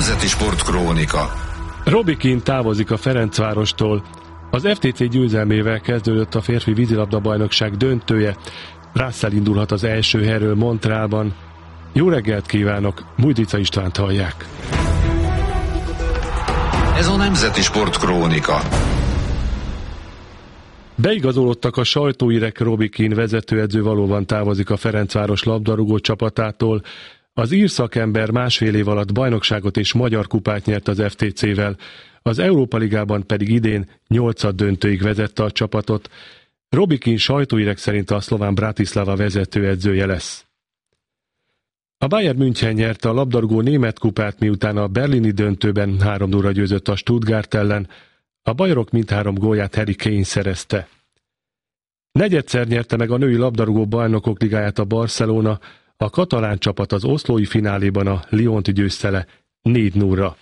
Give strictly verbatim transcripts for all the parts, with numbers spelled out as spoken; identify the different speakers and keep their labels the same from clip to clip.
Speaker 1: Nemzeti Sportkrónika.
Speaker 2: Robbie Keane távozik a Ferencvárostól. Az ef té cé győzelmével kezdődött a férfi vízilabda-bajnokság döntője. Russell indulhat az első helyről Montrealban. Jó reggelt kívánok, Mújdica Istvánt hallják.
Speaker 1: Ez a Nemzeti Sportkrónika.
Speaker 2: Beigazolódtak a sajtóírek, Robbie Keane vezetőedző valóban távozik a Ferencváros labdarúgó csapatától. Az ír szakember másfél év alatt bajnokságot és magyar kupát nyert az ef té cével, az Európa Ligában pedig idén nyolcad döntőig vezette a csapatot. Robbie Keane sajtóírek szerint a szlován Bratislava vezetőedzője lesz. A Bayern München nyerte a labdarúgó német kupát, miután a berlini döntőben három nulla győzött a Stuttgart ellen. A bajorok mindhárom gólját Harry Kane szerezte. Negyedszer nyerte meg a női labdarúgó bajnokok ligáját a Barcelona, a katalán csapat az oszlói fináléban a Lyont győzte le négy nulla.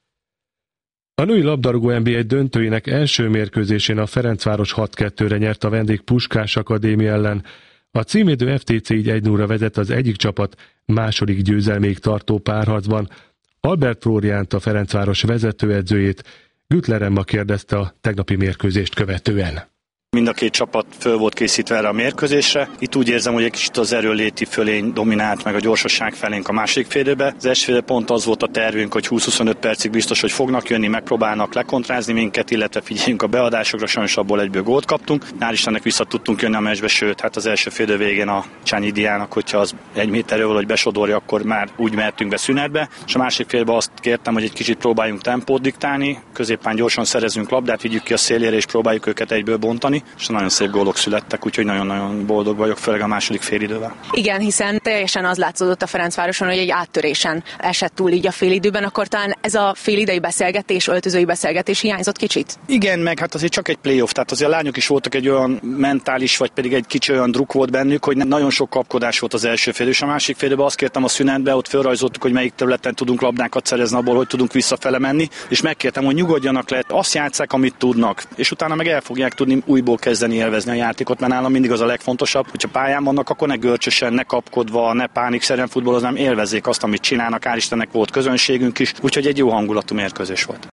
Speaker 2: A női labdarúgó en bé egy döntőjének első mérkőzésén a Ferencváros hat kettőre nyert a vendég Puskás Akadémia ellen. A címvédő ef té cé így egy nulla vezet az egyik csapat második győzelméig tartó párharcban. Albert Flóriánt, a Ferencváros vezetőedzőjét Güttler Emma kérdezte a tegnapi mérkőzést követően.
Speaker 3: Mind a két csapat föl volt készítve erre a mérkőzésre. Itt úgy érzem, hogy egy kicsit az erőléti fölény dominált, meg a gyorsaság felénk a másik félidőbe. Az első fél pont az volt a tervünk, hogy húsz-huszonöt percig biztos, hogy fognak jönni, megpróbálnak lekontrázni minket, illetve figyeljünk a beadásokra, sajnos abból egyből gólt kaptunk. Hál' Istennek vissza tudtunk jönni a meccsbe, sőt, hát az első fél végén a Csányi Diának, hogyha az egy méterről valahogy besodorja, akkor már úgy mehetünk be szünetbe. És a másik félben azt kértem, hogy egy kicsit próbáljunk tempót diktálni, középen gyorsan szerezünk labdát, vigyük ki a szélére és próbáljuk őket egyből bontani. És nagyon szép gólok születtek, úgyhogy nagyon-nagyon boldog vagyok, főleg a második félidővel.
Speaker 4: Igen, hiszen teljesen az látszódott a Ferencvároson, hogy egy áttörésen esett túl így a félidőben, akkor talán ez a félidei beszélgetés, öltözői beszélgetés hiányzott kicsit?
Speaker 3: Igen, meg hát azért csak egy playoff, tehát azért a lányok is voltak egy olyan mentális, vagy pedig egy kicsi olyan druk volt bennük, hogy nagyon sok kapkodás volt az első fél, és a másik félidőben azt kértem a szünetbe, ott felrajzoltuk, hogy melyik területen tudunk labdákat szerezni, abból hogy tudunk visszafele menni, és megkértem, hogy nyugodjanak le, azt játsszák, amit tudnak, és utána meg el fogják tudni újból kezdeni élvezni a játékot, mert nálam mindig az a legfontosabb, hogyha pályán vannak, akkor ne görcsösen, ne kapkodva, ne pánikszerűen futballozni, élvezzék azt, amit csinálnak. Hál' Istennek volt közönségünk is, úgyhogy egy jó hangulatú mérkőzés volt.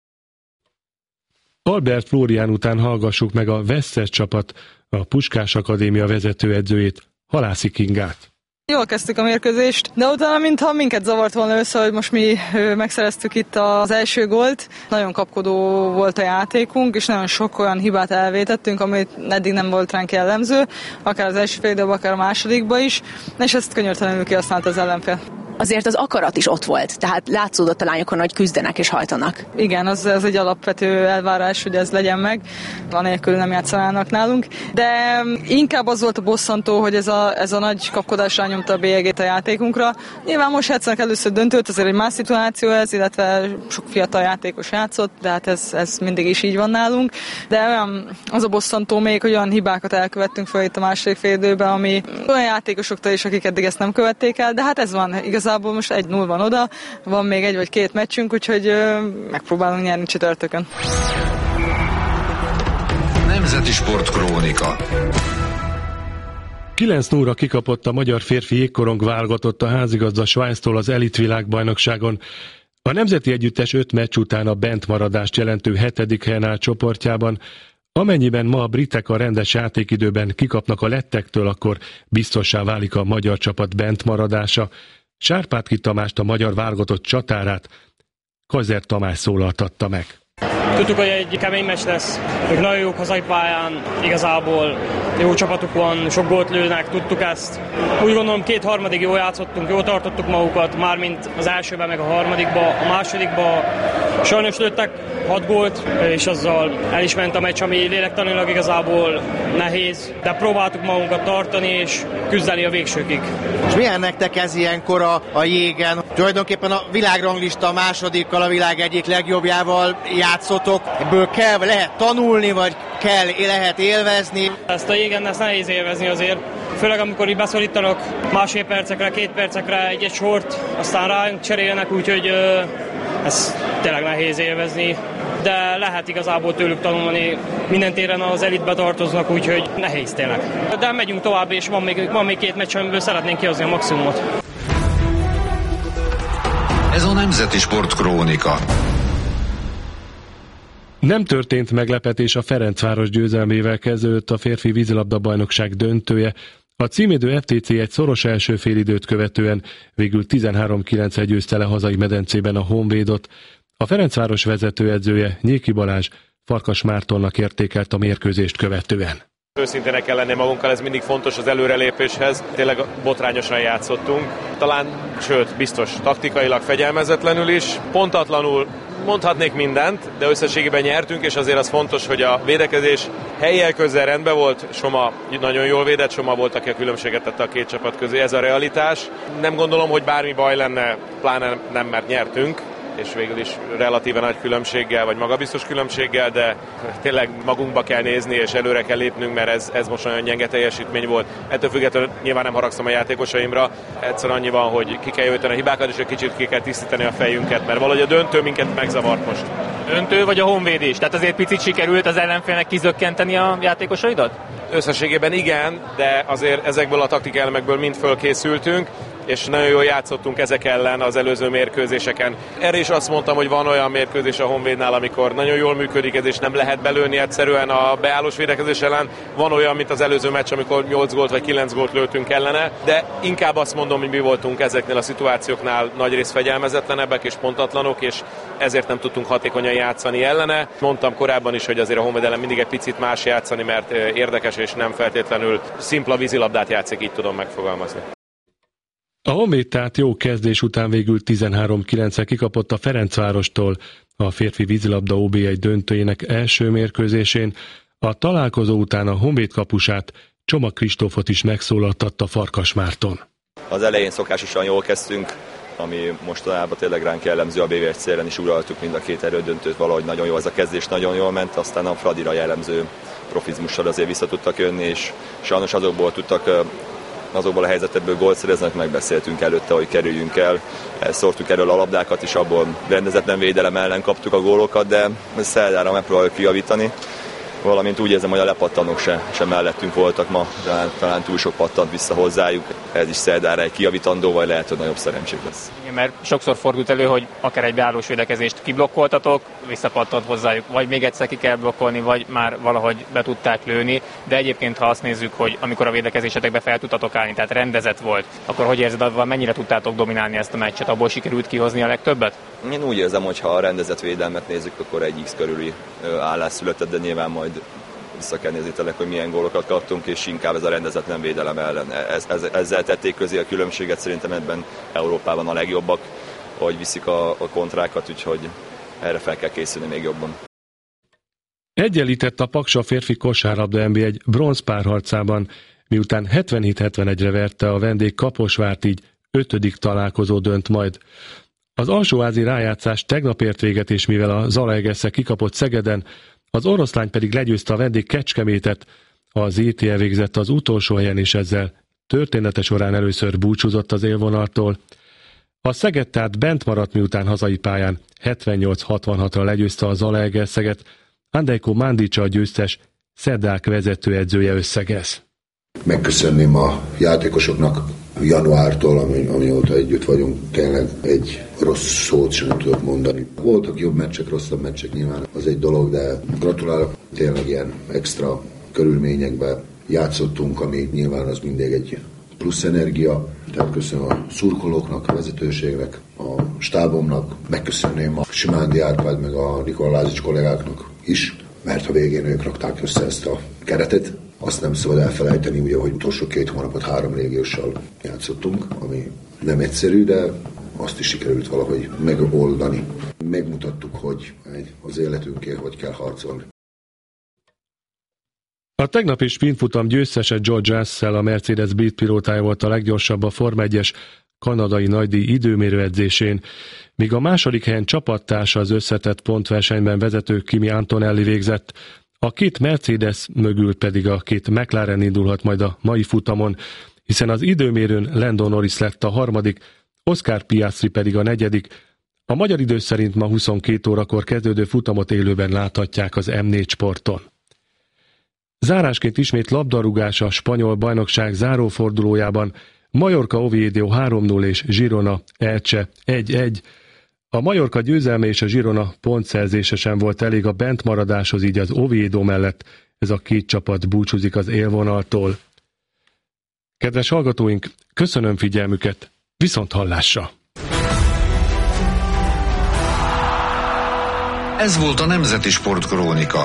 Speaker 2: Albert Flórián után hallgassuk meg a Vesztes csapat, a Puskás Akadémia vezetőedzőjét, Halászi Kingát.
Speaker 5: Jól kezdtük a mérkőzést, de utána mintha minket zavart volna össze, hogy most mi megszereztük itt az első gólt. Nagyon kapkodó volt a játékunk, és nagyon sok olyan hibát elvétettünk, amit eddig nem volt ránk jellemző, akár az első fél időben, akár a másodikban is, és ezt könyörtelenül kihasznált az ellenfél.
Speaker 4: Azért az akarat is ott volt, tehát látszódott a lányokon, hogy küzdenek és hajtanak.
Speaker 5: Igen, az, az egy alapvető elvárás, hogy ez legyen meg, anélkül nem játszanának nálunk, de inkább az volt a bosszantó, hogy ez a, ez a nagy kapkodás rányomta a bélyegét a játékunkra. Nyilván most játszanak először döntőt, azért egy más szituáció ez, illetve sok fiatal játékos játszott, de hát ez, ez mindig is így van nálunk. De olyan, az a bosszantó még, hogy olyan hibákat elkövettünk fel itt a második fél időben, ami olyan játékosoktól is, akik eddig ezt nem követték el, de hát ez van, igazán. Most egy null van oda, van még egy vagy két meccsünk, úgyhogy ö, megpróbálunk nyerni csütörtökön.
Speaker 1: Nemzeti Sportkrónika.
Speaker 2: kilenc nulla kikapott a magyar férfi jégkorong válogatott a házigazda Svájctól az elitvilágbajnokságon. A nemzeti együttes öt meccs után a bentmaradást jelentő hetedik helyen áll csoportjában. Amennyiben ma a britek a rendes játékidőben kikapnak a lettektől, akkor biztossá válik a magyar csapat bentmaradása. Sárpátki Tamást, a magyar válogatott csatárát Kazer Tamás szólaltatta meg.
Speaker 6: Tudtuk, hogy egy kemény meccs lesz, ők nagyon jók hazai pályán, igazából jó csapatuk van, sok gólt lőnek, tudtuk ezt. Úgy gondolom, két harmadig jól játszottunk, jól tartottuk magukat, mármint az elsőben meg a harmadikba, a másodikba sajnos lőttek hat gólt, és azzal el is ment a meccs, ami lélektanilag igazából nehéz, de próbáltuk magunkat tartani és küzdeni a végsőkig.
Speaker 7: És milyen nektek ez ilyenkor a, a jégen? Tulajdonképpen a világranglista másodikkal, a világ egyik legjobbjával játszotok. Ebből kell, lehet tanulni, vagy kell, lehet élvezni?
Speaker 6: Ezt a jégen ezt nehéz élvezni azért. Főleg amikor így beszorítanak másfél percekre, két percekre egy-egy sort, aztán rájunk cserélnek, úgyhogy ö, ez tényleg nehéz élvezni. De lehet igazából tőlük tanulni, minden téren az elitbe tartoznak, úgyhogy nehéz tényleg. De megyünk tovább, és van még, van még két meccs, amiből szeretnénk kihozni a maximumot.
Speaker 1: Ez a Nemzeti Sport Krónika.
Speaker 2: Nem történt meglepetés, a Ferencváros győzelmével kezdődött a férfi vízilabda-bajnokság döntője. A címédő ef té cé egy szoros első félidőt követően végül tizenhárom kilencre győzte le hazai medencében a Honvédot. A Ferencváros vezetőedzője, Nyéki Balázs, Farkas Mártonnak értékelt a mérkőzést követően.
Speaker 8: Őszintének kell lenni magunkkal, ez mindig fontos az előrelépéshez. Tényleg botrányosan játszottunk. Talán, sőt, biztos taktikailag fegyelmezetlenül is. Pontatlanul mondhatnék mindent, de összességében nyertünk, és azért az fontos, hogy a védekezés hellyel közel rendben volt. Soma nagyon jól védett, Soma volt, aki a különbséget tette a két csapat közé. Ez a realitás. Nem gondolom, hogy bármi baj lenne, pláne nem, mert nyertünk, és végül is relatíve nagy különbséggel, vagy magabiztos különbséggel, de tényleg magunkba kell nézni, és előre kell lépnünk, mert ez, ez most olyan gyenge teljesítmény volt. Ettől függetlenül nyilván nem haragszom a játékosaimra, egyszer annyi van, hogy ki kell jöjteni a hibákat, és egy kicsit ki kell tisztítani a fejünket, mert valahogy a döntő minket megzavart most.
Speaker 9: Döntő vagy a Honvéd is? Tehát azért picit sikerült az ellenfélnek kizökkenteni a játékosaidat?
Speaker 8: Összességében igen, de azért ezekből a taktikálemekből mind fölkészültünk, és nagyon jól játszottunk ezek ellen az előző mérkőzéseken. Erre is azt mondtam, hogy van olyan mérkőzés a Honvédnál, amikor nagyon jól működik ez, és nem lehet belőni egyszerűen a beállós védekezés ellen. Van olyan, mint az előző meccs, amikor nyolc gólt vagy kilenc gólt lőttünk ellene, de inkább azt mondom, hogy mi voltunk ezeknél a szituációknál nagyrészt fegyelmezetlenebbek és pontatlanok, és ezért nem tudtunk hatékonyan játszani ellene. Mondtam korábban is, hogy azért a Honvéd ellen mindig egy picit más játszani, mert érdekes és nem feltétlenül szimpla vízilabdát játszik, így tudom megfogalmazni.
Speaker 2: A Honvéd tehát jó kezdés után végül tizenhárom kilencre kikapott a Ferencvárostól a férfi vízilabda ó bé egy döntőjének első mérkőzésén. A találkozó után a Honvéd kapusát, Csoma Kristófot is megszólaltatta Farkas Márton.
Speaker 10: Az elején szokásosan jól kezdtünk, ami mostanában tényleg ránk jellemző, a bé vé egy célen is uraltuk mind a két erődöntőt, valahogy nagyon jó, ez a kezdés nagyon jól ment, aztán a Fradira jellemző profizmussal azért vissza tudtak jönni, és sajnos azokból tudtak azokból a helyzetekből gólt szerezni, megbeszéltünk előtte, hogy kerüljünk el. Szórtuk erről a labdákat, és abból rendezetlen védelem ellen kaptuk a gólokat, de szerdára megpróbáljuk kijavítani. Valamint úgy érzem, hogy a lepattanók se, se mellettünk voltak ma, talán, talán túl sok pattant vissza hozzájuk. Ez is szerdára egy kijavítandó, vagy lehet, hogy nagyobb szerencség lesz.
Speaker 9: Igen, mert sokszor fordult elő, hogy akár egy beállós védekezést kiblokkoltatok, visszapattant hozzájuk, vagy még egyszer ki kell blokkolni, vagy már valahogy be tudták lőni. De egyébként, ha azt nézzük, hogy amikor a védekezésetekbe fel tudtatok állni, tehát rendezett volt, akkor hogy érzed, avval mennyire tudtátok dominálni ezt a meccset? Abból sikerült kihozni a legtöbbet?
Speaker 10: Én úgy érzem, hogy ha a rendezett védelmet nézzük, akkor egy X körüli állás született, de nyilván majd vissza kell nézni tényleg, hogy milyen gólokat kaptunk, és inkább ez a rendezetlen védelem ellen. Ez, ez, ezzel tették közé a különbséget, szerintem ebben Európában a legjobbak, hogy viszik a, a kontrákat, úgyhogy erre fel kell készülni még jobban.
Speaker 2: Egyenlített a Paksa férfi kosárlabda en bé egy bronzpárharcában, miután hetvenhét hetvenegyre verte a vendég Kaposvárt, így ötödik találkozó dönt majd. Az alsóházi rájátszás tegnap ért véget, és mivel a Zalaegerszeg kikapott Szegeden, az oroszlány pedig legyőzte a vendég Kecskemétet, az é té elvégzett az utolsó helyen, és ezzel története során először búcsúzott az élvonaltól. A Szeged tehát bent maradt, miután hazai pályán hetvennyolc hatvanhatra legyőzte a Zalaegerszeget. Andejko Mandicsa a győztes, Szedák vezetőedzője összegez.
Speaker 11: Megköszönném a játékosoknak januártól, ami, amióta együtt vagyunk, tényleg egy rossz szót sem tudok mondani. Voltak jobb meccsek, rosszabb meccsek, nyilván az egy dolog, de gratulálok, tényleg ilyen extra körülményekben játszottunk, ami nyilván az mindig egy plusz energia. Tehát köszönöm a szurkolóknak, a vezetőségnek, a stábomnak, megköszönném a Simándi Árpád meg a Nikola Lázics kollégáknak is, mert a végén ők rakták össze ezt a keretet. Azt nem szabad elfelejteni, ugye, hogy utolsó két hónapot három légióssal játszottunk, ami nem egyszerű, de azt is sikerült valahogy megoldani. Megmutattuk, hogy az életünkért hogy kell harcolni.
Speaker 2: A tegnapi sprintfutam győztese George Russell, a Mercedes brit pilótája volt a leggyorsabb a Forma egyes kanadai nagydíj időmérő edzésén, míg a második helyen csapattársa az összetett pontversenyben vezető Kimi Antonelli végzett. A két Mercedes mögül pedig a két McLaren indulhat majd a mai futamon, hiszen az időmérőn Lando Norris lett a harmadik, Oscar Piastri pedig a negyedik. A magyar idő szerint ma huszonkét órakor kezdődő futamot élőben láthatják az em négy Sporton. Zárásként ismét labdarúgás a spanyol bajnokság zárófordulójában. Majorca Oviedo három null és Girona Elche egy egy. A Majorca győzelme és a Girona pontszerzése sem volt elég a bentmaradáshoz, így az Oviedo mellett ez a két csapat búcsúzik az élvonaltól. Kedves hallgatóink, köszönöm figyelmüket, viszont hallásra!
Speaker 1: Ez volt a Nemzeti Sportkrónika.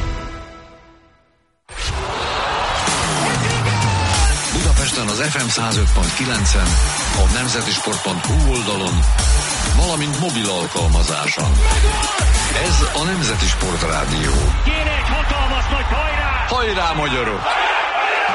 Speaker 1: Budapesten az ef em száz öt pont kilencen, a nemzetisport pont hu oldalon, valamint mobil alkalmazáson. Ez a Nemzeti Sport Rádió.
Speaker 12: Kéne egy hatalmas nagy hajrá!
Speaker 1: Hajrá, magyarok!